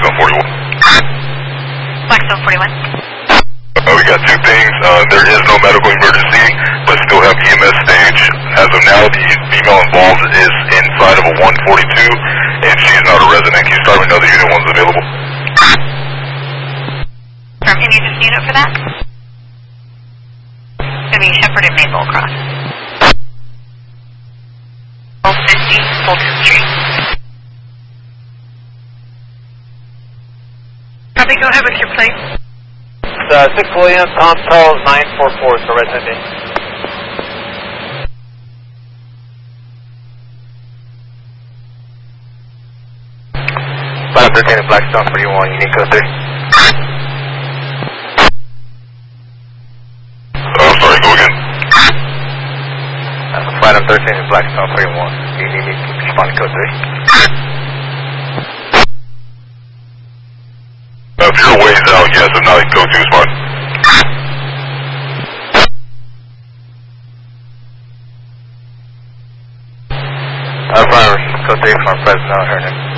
Blackstone 41. Blackstone 41. We got two things. There is no medical emergency, but still have EMS stage. As of now, the female involved is inside of a 142, and she's not a resident. Can you start with another unit one's available? Can you just unit for that? It's going to be Shepherd and Maple Cross. 1250 Fulton Street. Copy, go ahead with your plate. 6 Williams, Tom Charles 944 is the resident name. Flight 13 at Blackstone 41, unique code 3. Sorry, go again. Flight 13 at Blackstone 41, unique responding code 3. If you're ways out, yes. If not, go 2 is fine. Code 3 from Fresno, her name.